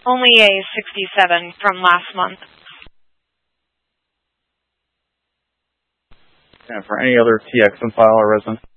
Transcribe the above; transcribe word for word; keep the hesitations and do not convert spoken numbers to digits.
Only a sixty-seven from last month. And for any other T X on file or resident?